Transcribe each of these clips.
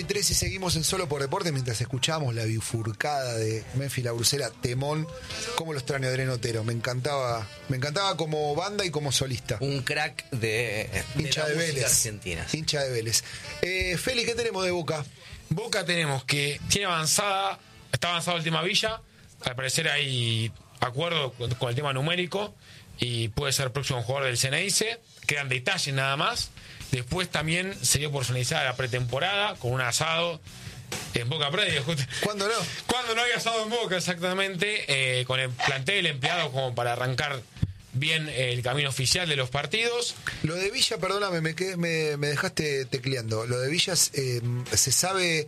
9:33 y seguimos en Solo por Deporte mientras escuchamos la bifurcada de Memphis La Brucera, temón. Cómo lo extraño a Adrián Otero. Me encantaba como banda y como solista. Un crack de hincha la de música Vélez. argentina. Hincha de Vélez. Feli, ¿qué tenemos de Boca? Boca tenemos que está avanzado el tema Villa. Al parecer hay acuerdo con el tema numérico y puede ser próximo jugador del Ceneice. Quedan detalles nada más. Después también se dio por finalizada la pretemporada con un asado en Boca Predio. ¿Cuándo no? Cuando no hay asado en Boca, exactamente, con el plantel empleado como para arrancar bien el camino oficial de los partidos. Lo de Villa, perdóname, me dejaste tecleando. Lo de Villa, ¿se sabe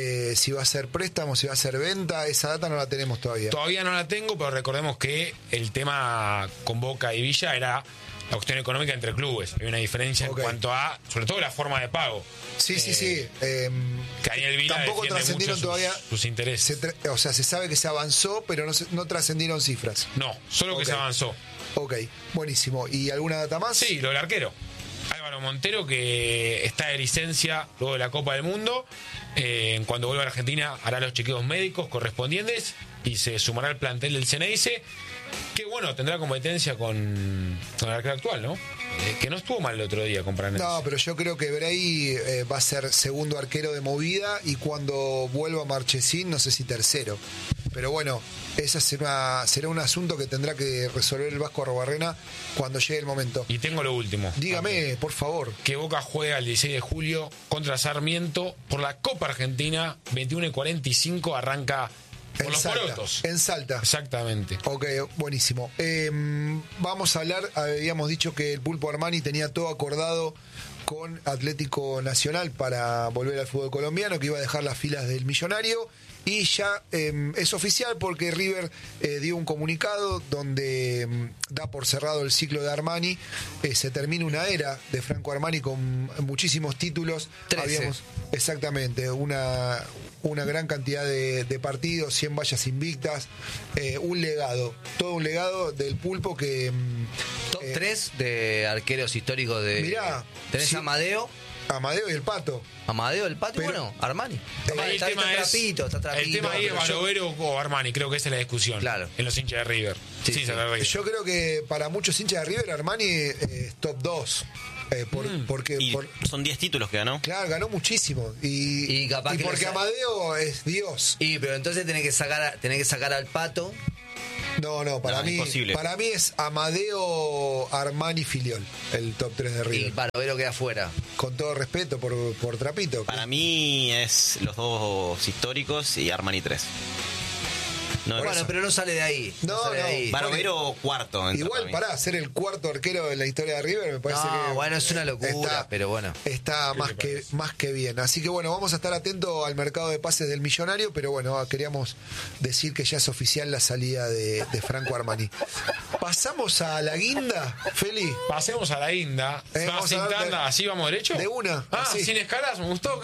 si va a ser préstamo, si va a ser venta? Esa data no la tenemos todavía. Todavía no la tengo, pero recordemos que el tema con Boca y Villa era la cuestión económica entre clubes. Hay una diferencia en cuanto a, sobre todo, la forma de pago. Sí. Que Daniel Vila tampoco trascendieron todavía sus intereses. O sea, se sabe que se avanzó, pero no trascendieron cifras. No, solo que se avanzó. Ok, buenísimo. ¿Y alguna data más? Sí, lo del arquero. Álvaro Montero, que está de licencia luego de la Copa del Mundo. Cuando vuelva a Argentina hará los chequeos médicos correspondientes y se sumará al plantel del Ceneice. Que bueno, tendrá competencia con el arquero actual, ¿no? Que no estuvo mal el otro día con Pranesi. No, pero yo creo que Bray va a ser segundo arquero de movida y cuando vuelva Marchesín, no sé si tercero. Pero bueno, ese será un asunto que tendrá que resolver el Vasco Arrobarrena cuando llegue el momento. Y tengo lo último. Dígame, por favor. Que Boca juega el 16 de julio contra Sarmiento por la Copa Argentina, 21:45 arranca por los porotos. En Salta. Exactamente. Ok, buenísimo. Vamos a hablar, habíamos dicho que el Pulpo Armani tenía todo acordado con Atlético Nacional para volver al fútbol colombiano, que iba a dejar las filas del Millonario. Y ya es oficial porque River dio un comunicado donde da por cerrado el ciclo de Armani. Se termina una era de Franco Armani con muchísimos títulos. 13. Exactamente, una gran cantidad de partidos, 100 vallas invictas, un legado, todo un legado del Pulpo que... Top 3 de arqueros históricos de... Mirá, tenés sí. Amadeo Amadeo y el Pato. Amadeo, el Pato, Pero, bueno, Armani. El tema ahí es Barovero o Armani, creo que esa es la discusión. Claro. En los hinchas de River. Sí. Yo creo que para muchos hinchas de River, Armani es top 2. Porque son 10 títulos que ganó. Claro, ganó muchísimo. Y capaz que porque Amadeo es Dios. Pero entonces tenés que sacar al Pato. No, para mí es Amadeo, Armani, Filiol, el top 3 de River. Y Barovero queda fuera. Con todo respeto por Trapito. Para mí es los dos históricos y Armani 3. Pero no sale de ahí. No. Barovero cuarto. Igual ser el cuarto arquero de la historia de River me parece que... Bueno, es una locura, pero bueno. Está más que bien. Así que bueno, vamos a estar atentos al mercado de pases del Millonario, pero bueno, queríamos decir que ya es oficial la salida de Franco Armani. ¿Pasamos a la guinda, Feli? Pasemos a la guinda. ¿Así vamos derecho? De una. Así. Sin escalas, me gustó, ok.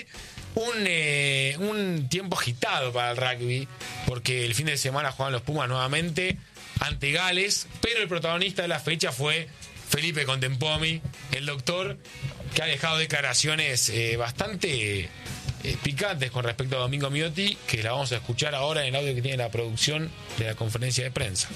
Un tiempo agitado para el rugby, porque el fin de semana juegan los Pumas nuevamente ante Gales, pero el protagonista de la fecha fue Felipe Contempomi, el doctor, que ha dejado declaraciones bastante picantes con respecto a Domingo Miotti, que la vamos a escuchar ahora en el audio que tiene la producción de la conferencia de prensa.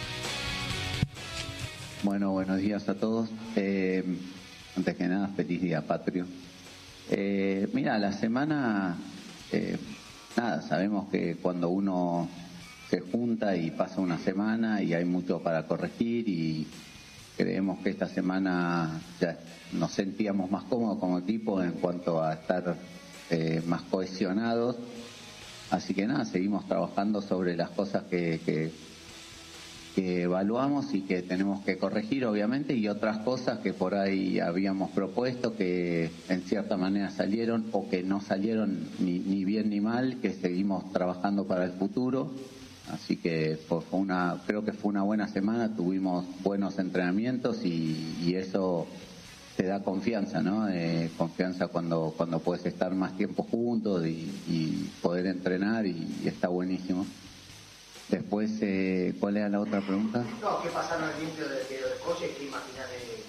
Bueno, buenos días a todos. Antes que nada, feliz día patrio. Mira, la semana, sabemos que cuando uno se junta y pasa una semana y hay mucho para corregir y creemos que esta semana ya nos sentíamos más cómodos como equipo en cuanto a estar más cohesionados. Así que seguimos trabajando sobre las cosas que evaluamos y que tenemos que corregir, obviamente, y otras cosas que por ahí habíamos propuesto que en cierta manera salieron o que no salieron ni bien ni mal, que seguimos trabajando para el futuro. Así que creo que fue una buena semana, tuvimos buenos entrenamientos y eso te da confianza, ¿no? Confianza cuando puedes estar más tiempo juntos y poder entrenar y está buenísimo. Después, ¿cuál era la otra pregunta? No, ¿qué pasaron el limpio de Coche? ¿Qué imaginas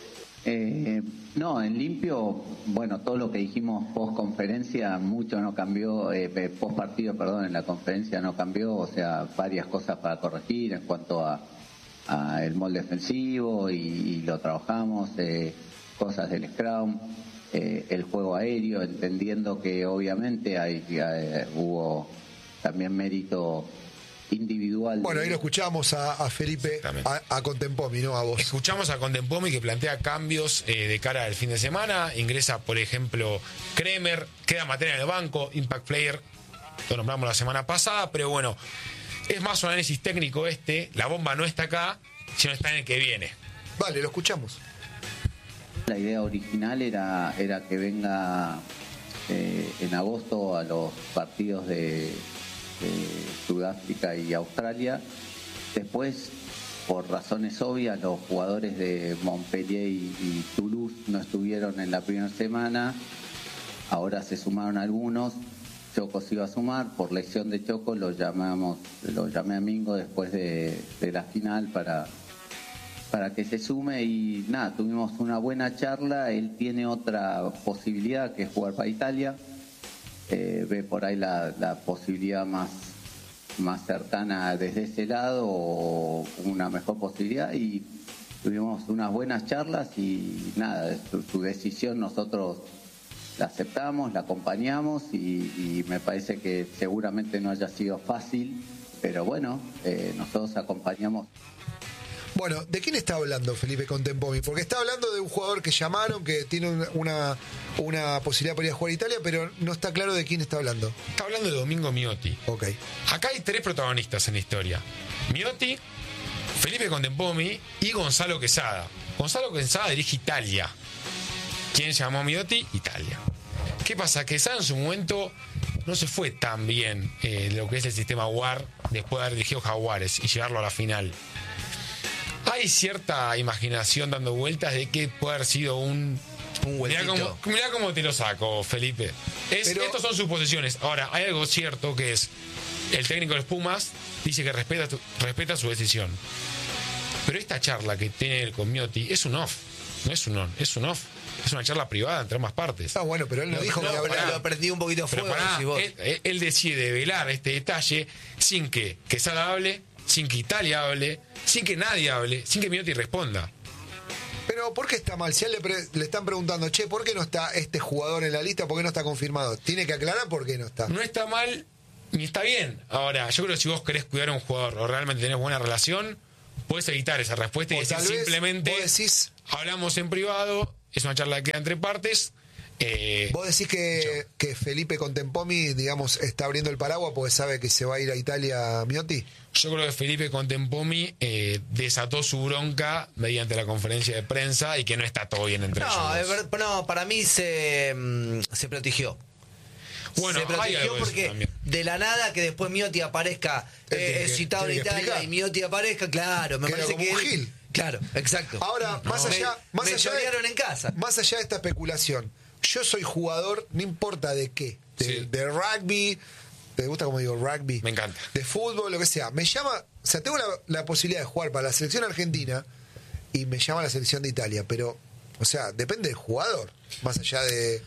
No, en limpio, bueno, todo lo que dijimos post conferencia, mucho no cambió, post partido, perdón, en la conferencia no cambió, o sea, varias cosas para corregir en cuanto a el molde defensivo y lo trabajamos, cosas del scrum, el juego aéreo, entendiendo que obviamente hubo también mérito individual. Bueno, ahí lo escuchamos a Felipe, a Contempomi, ¿no? A vos. Escuchamos a Contempomi que plantea cambios de cara al fin de semana. Ingresa, por ejemplo, Kremer, queda Matera en el banco, Impact Player, lo nombramos la semana pasada, pero bueno, es más un análisis técnico la bomba no está acá, sino está en el que viene. Vale, lo escuchamos. La idea original era que venga en agosto a los partidos de Sudáfrica y Australia. Después, por razones obvias, los jugadores de Montpellier y Toulouse no estuvieron en la primera semana. Ahora se sumaron algunos. Choco se iba a sumar. Por lesión de Choco lo llamé a Mingo después de la final para que se sume y nada, tuvimos una buena charla. Él tiene otra posibilidad que es jugar para Italia. Ve por ahí la posibilidad más cercana desde ese lado o una mejor posibilidad y tuvimos unas buenas charlas y nada, su decisión nosotros la aceptamos, la acompañamos y me parece que seguramente no haya sido fácil, pero bueno, nosotros acompañamos. Bueno, ¿de quién está hablando Felipe Contempomi? Porque está hablando de un jugador que llamaron, que tiene una posibilidad para ir a jugar a Italia, pero no está claro de quién está hablando. Está hablando de Domingo Miotti. Ok. Acá hay 3 protagonistas en la historia. Miotti, Felipe Contempomi y Gonzalo Quesada. Gonzalo Quesada dirige Italia. ¿Quién llamó a Miotti? Italia. ¿Qué pasa? Quesada en su momento no se fue tan bien lo que es el sistema WAR después de haber dirigido Jaguares y llevarlo a la final. Hay cierta imaginación dando vueltas de que puede haber sido un vueltito. Mirá cómo te lo saco, Felipe. Estos son suposiciones. Ahora, hay algo cierto que es el técnico de los Pumas dice que respeta su decisión. Pero esta charla que tiene él con Miotti es un off. No es un on, es un off. Es una charla privada entre ambas partes. Ah, bueno, pero él no dijo que lo aprendí un poquito fuego. Él decide velar este detalle sin que Quesada hable, sin que Italia hable, sin que nadie hable, sin que Miotti responda. Pero ¿por qué está mal? Si a él le están preguntando, che, ¿por qué no está este jugador en la lista? ¿Por qué no está confirmado? Tiene que aclarar por qué no está. No está mal ni está bien. Ahora, yo creo que si vos querés cuidar a un jugador o realmente tenés buena relación, podés evitar esa respuesta y decir simplemente hablamos en privado, es una charla que queda entre partes. Vos decís que Felipe Contempomi, digamos, está abriendo el paraguas porque sabe que se va a ir a Italia Miotti. Yo creo que Felipe Contempomi desató su bronca mediante la conferencia de prensa y que no está todo bien entre ellos. No, para mí se protegió. Bueno, se protegió porque de la nada que después Miotti aparezca citado en Italia explicar. Y Miotti aparezca, claro, me parece que Gil. Claro, exacto. Ahora, más allá en casa. Más allá de esta especulación, yo soy jugador, no importa de qué, de rugby, ¿te gusta como digo rugby? Me encanta. De fútbol, lo que sea. Me llama, o sea, tengo la posibilidad de jugar para la selección argentina y me llama la selección de Italia, pero, o sea, depende del jugador, más allá de...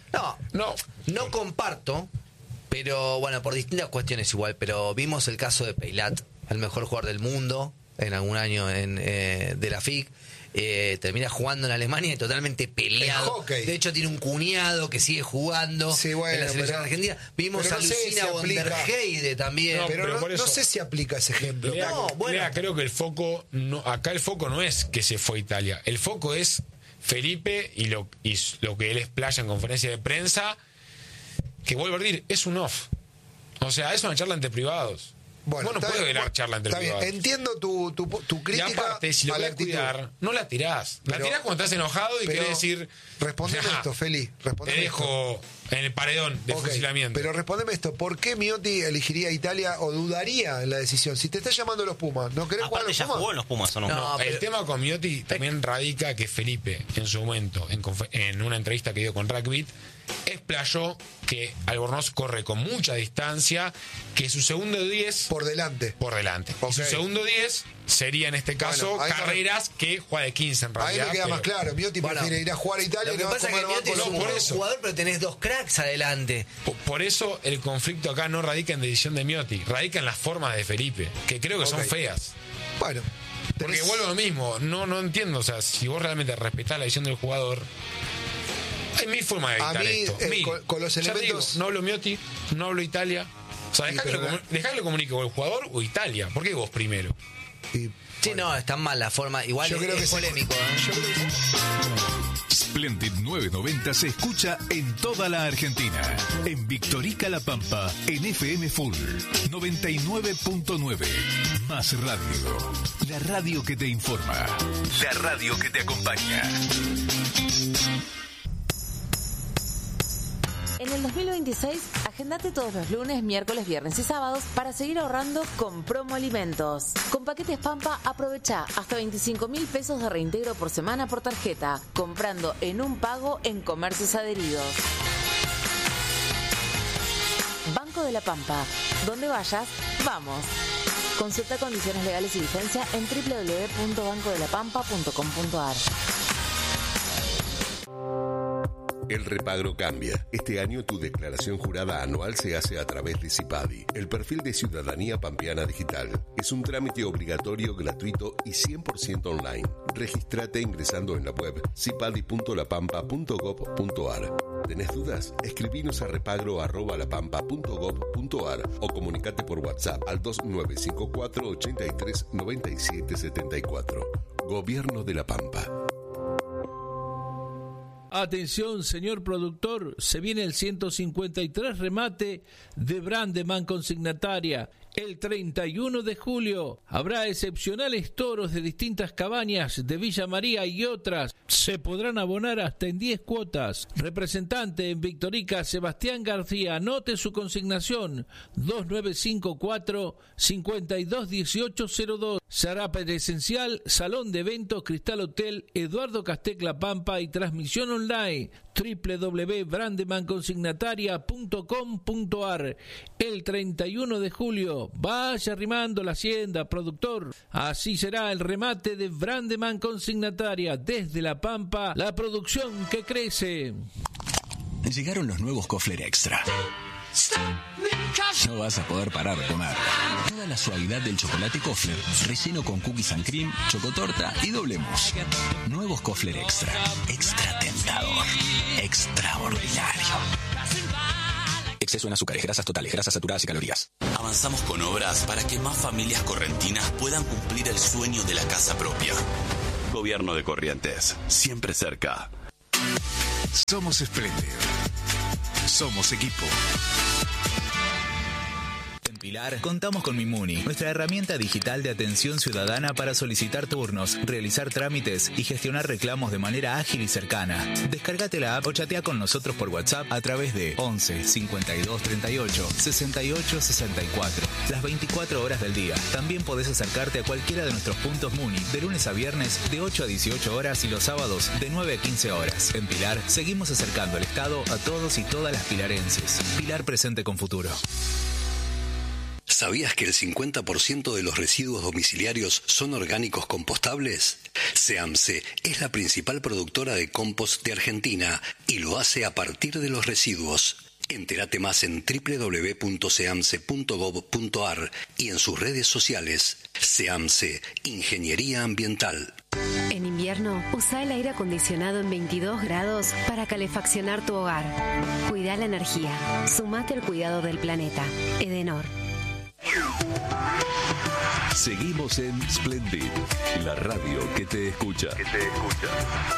No comparto, pero bueno, por distintas cuestiones igual, pero vimos el caso de Peilat, el mejor jugador del mundo en algún año de la FIC. Termina jugando en Alemania y totalmente peleado. De hecho tiene un cuñado que sigue jugando en la selección argentina. Vimos a Lucina von der Heide también. No sé si aplica ese ejemplo. Creo que el foco acá el foco no es que se fue a Italia, el foco es Felipe y lo que él explaya en conferencia de prensa, que vuelvo a decir, es un off, o sea, es una charla entre privados. Bueno, vos no puedes velar charla entre privados. Entiendo tu crítica. Y aparte, si lo querés cuidar, no la tirás. La tirás cuando estás enojado y querés decir... Respondeme esto, Feli. Te dejo en el paredón de fusilamiento. Pero respondeme esto. ¿Por qué Miotti elegiría Italia o dudaría en la decisión? Si te está llamando los Pumas, ¿no querés jugar a los Pumas? ¿Jugó en los Pumas o no? No, el tema con Miotti también radica que Felipe, en su momento, en una entrevista que dio con Rugby, explayó que Albornoz corre con mucha distancia, que su segundo 10 Por delante. Y su segundo 10 sería en este caso Carreras, que juega de 15 en realidad. Ahí me queda más claro. Miotti prefiere ir a jugar a Italia. Lo que pasa es que Miotti es un buen jugador, pero tenés dos cracks adelante. Por eso el conflicto acá no radica en decisión de Miotti, radica en las formas de Felipe, que creo que son feas. Bueno. Porque vuelvo a lo mismo, no entiendo, o sea, si vos realmente respetás la decisión del jugador, hay mil formas de evitar esto. Con los elementos... Digo, no hablo Miotti, no hablo Italia. O sea, dejá que lo comunique o el jugador o Italia. ¿Por qué vos primero? Sí, no, está mal la forma. Igual es polémico. Yo creo que Splendid 990 se escucha en toda la Argentina. En Victorica La Pampa, en FM Full 99.9. Más radio. La radio que te informa. La radio que te acompaña. En el 2026, agendate todos los lunes, miércoles, viernes y sábados para seguir ahorrando con Promo Alimentos. Con paquetes Pampa, aprovecha hasta 25.000 pesos de reintegro por semana por tarjeta, comprando en un pago en comercios adheridos. Banco de la Pampa. Donde vayas, vamos. Consulta condiciones legales y vigencia en www.bancodelapampa.com.ar. El repagro cambia. Este año tu declaración jurada anual se hace a través de CIPADI, el perfil de Ciudadanía Pampeana Digital. Es un trámite obligatorio, gratuito y 100% online. Regístrate ingresando en la web cipadi.lapampa.gov.ar. ¿Tenés dudas? Escribinos a repagro@lapampa.gov.ar o comunicate por WhatsApp al 2954 83 97 74. Gobierno de La Pampa. Atención, señor productor, se viene el 153 remate de Brandeman Consignataria. El 31 de julio habrá excepcionales toros de distintas cabañas de Villa María y otras. Se podrán abonar hasta en 10 cuotas. Representante en Victorica, Sebastián García. Anote su consignación: 2954-521802. Se hará presencial, Salón de Eventos, Cristal Hotel, Eduardo Castec La Pampa y transmisión online www.brandemanconsignataria.com.ar. El 31 de julio. Vaya arrimando la hacienda, productor. Así será el remate de Brandeman Consignataria. Desde La Pampa, la producción que crece. Llegaron los nuevos Kofler Extra. No vas a poder parar de comer. Toda la suavidad del chocolate Kofler, relleno con cookies and cream, chocotorta y doble mousse. Nuevos Kofler Extra. Extra tentador. Extraordinario. Exceso en azúcares, grasas totales, grasas saturadas y calorías. Avanzamos con obras para que más familias correntinas puedan cumplir el sueño de la casa propia. Gobierno de Corrientes, siempre cerca. Somos Splendid. Somos equipo. En Pilar contamos con Mimuni, nuestra herramienta digital de atención ciudadana para solicitar turnos, realizar trámites y gestionar reclamos de manera ágil y cercana. Descárgate la app o chatea con nosotros por WhatsApp a través de 11 52 38 68 64. Las 24 horas del día. También podés acercarte a cualquiera de nuestros puntos Muni de lunes a viernes de 8 a 18 horas y los sábados de 9 a 15 horas. En Pilar seguimos acercando el Estado a todos y todas las pilarenses. Pilar presente con futuro. ¿Sabías que el 50% de los residuos domiciliarios son orgánicos compostables? SEAMSE es la principal productora de compost de Argentina y lo hace a partir de los residuos. Entérate más en www.seamse.gov.ar y en sus redes sociales. SEAMSE, Ingeniería Ambiental. En invierno, usa el aire acondicionado en 22 grados para calefaccionar tu hogar. Cuida la energía. Sumate al cuidado del planeta. Edenor. Seguimos en Splendid, la radio que te escucha.